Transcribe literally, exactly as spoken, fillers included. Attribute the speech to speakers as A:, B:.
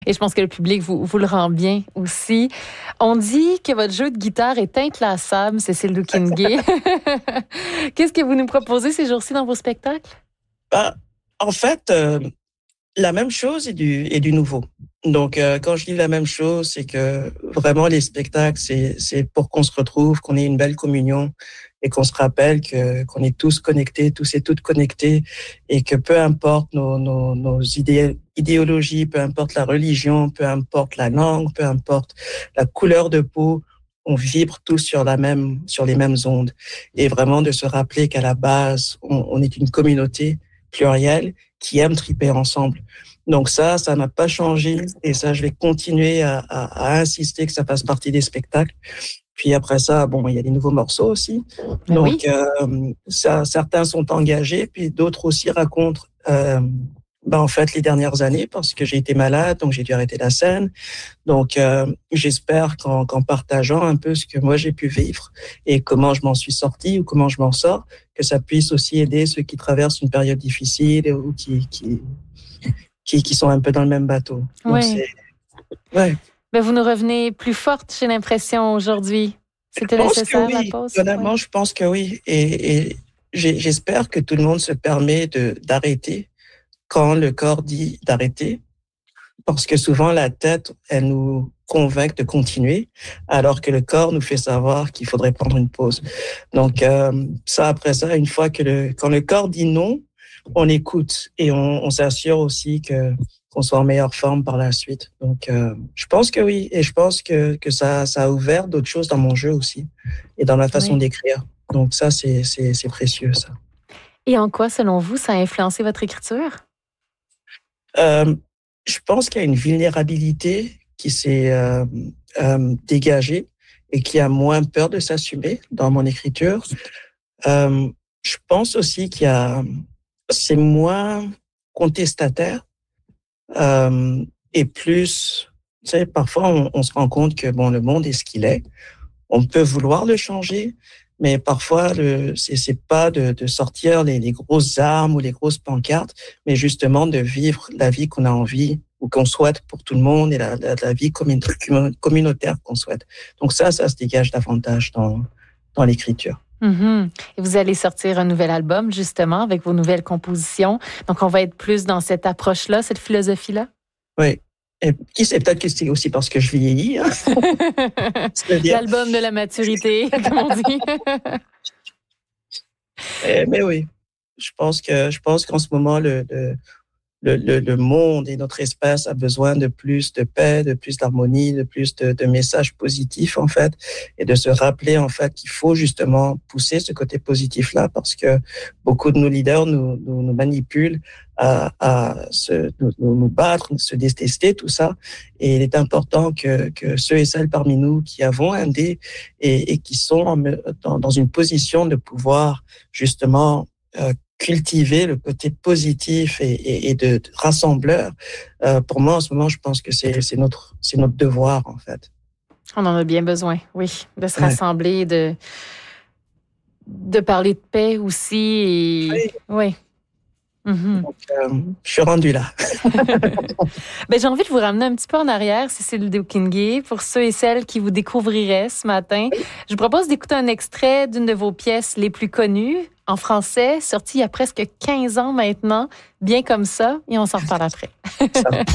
A: Et je pense que le public vous, vous le rend bien aussi. On dit que votre jeu de guitare est inclassable, Cécile Douquin-Gay. Qu'est-ce que vous nous proposez ces jours-ci dans vos spectacles?
B: Bah, en fait, euh, la même chose et du, et du nouveau. Donc, euh, quand je dis la même chose, c'est que vraiment les spectacles, c'est, c'est pour qu'on se retrouve, qu'on ait une belle communion et qu'on se rappelle que, qu'on est tous connectés, tous et toutes connectés et que peu importe nos, nos, nos idées, idéologies, peu importe la religion, peu importe la langue, peu importe la couleur de peau, on vibre tous sur la même, sur les mêmes ondes. Et vraiment de se rappeler qu'à la base, on, on est une communauté plurielle qui aiment triper ensemble. Donc ça, ça n'a pas changé et ça, je vais continuer à, à, à insister que ça fasse partie des spectacles. Puis après ça, bon, il y a des nouveaux morceaux aussi.
A: Ben
B: Donc
A: oui.
B: euh, ça, certains sont engagés, puis d'autres aussi racontent euh, ben, en fait les dernières années parce que j'ai été malade, donc j'ai dû arrêter la scène. Donc euh, j'espère qu'en, qu'en partageant un peu ce que moi j'ai pu vivre et comment je m'en suis sorti ou comment je m'en sors, que ça puisse aussi aider ceux qui traversent une période difficile ou qui qui qui, qui sont un peu dans le même bateau. Donc
A: Oui.
B: c'est ouais.
A: Ben vous nous revenez plus forte, j'ai l'impression, aujourd'hui. C'était
B: Je pense que
A: nécessaire, la
B: oui.
A: pause?
B: Honnêtement,
A: Oui.
B: je pense que oui. Et, et j'ai, j'espère que tout le monde se permet de d'arrêter quand le corps dit d'arrêter, parce que souvent la tête, elle nous convainc de continuer, alors que le corps nous fait savoir qu'il faudrait prendre une pause. Donc euh, ça, après ça, une fois que le quand le corps dit non, on écoute et on, on s'assure aussi que qu'on soit en meilleure forme par la suite. Donc, euh, je pense que oui, et je pense que que ça ça a ouvert d'autres choses dans mon jeu aussi et dans ma façon
A: Oui.
B: d'écrire. Donc ça, c'est c'est c'est précieux ça.
A: Et en quoi, selon vous, ça a influencé votre écriture?
B: Euh, je pense qu'il y a une vulnérabilité qui s'est euh, euh, dégagée et qui a moins peur de s'assumer dans mon écriture. Euh, je pense aussi qu'il y a c'est moins contestataire. Euh, et plus, tu sais, parfois on, on se rend compte que bon, le monde est ce qu'il est. On peut vouloir le changer, mais parfois le, c'est, c'est pas de, de sortir les, les grosses armes ou les grosses pancartes, mais justement de vivre la vie qu'on a envie ou qu'on souhaite pour tout le monde et la, la, la vie commun- communautaire qu'on souhaite. Donc ça, ça se dégage davantage dans, dans l'écriture.
A: Mm-hmm. Et vous allez sortir un nouvel album, justement, avec vos nouvelles compositions. Donc, on va être plus dans cette approche-là, cette philosophie-là?
B: Oui. Et qui sait, peut-être que c'est aussi parce que je vieillis. Hein? C'est-à-dire...
A: L'album de la maturité, comme on dit.
B: mais, mais oui, je pense que je pense qu'en ce moment, le, le, le, le, le monde et notre espace a besoin de plus de paix, de plus d'harmonie, de plus de, de messages positifs, en fait, et de se rappeler, en fait, qu'il faut justement pousser ce côté positif-là parce que beaucoup de nos leaders nous, nous, nous manipulent à, à se, nous, nous battre, se détester, tout ça. Et il est important que, que ceux et celles parmi nous qui avons un dé et, et qui sont en, dans, dans une position de pouvoir justement euh, cultiver le côté positif et, et, et de, de rassembleur. Euh, pour moi, en ce moment, je pense que c'est, c'est notre, c'est notre devoir, en fait.
A: On en a bien besoin, oui, de se
B: Ouais.
A: rassembler, de, de parler de paix aussi. Et...
B: Oui.
A: Oui. Mm-hmm.
B: Donc, euh, je suis rendu là.
A: Ben, j'ai envie de vous ramener un petit peu en arrière, Cécile Douquin-Gay, pour ceux et celles qui vous découvriraient ce matin. Je vous propose d'écouter un extrait d'une de vos pièces les plus connues, en français, sortie il y a presque quinze ans maintenant, Bien comme ça, et on s'en reparle après.
B: Ça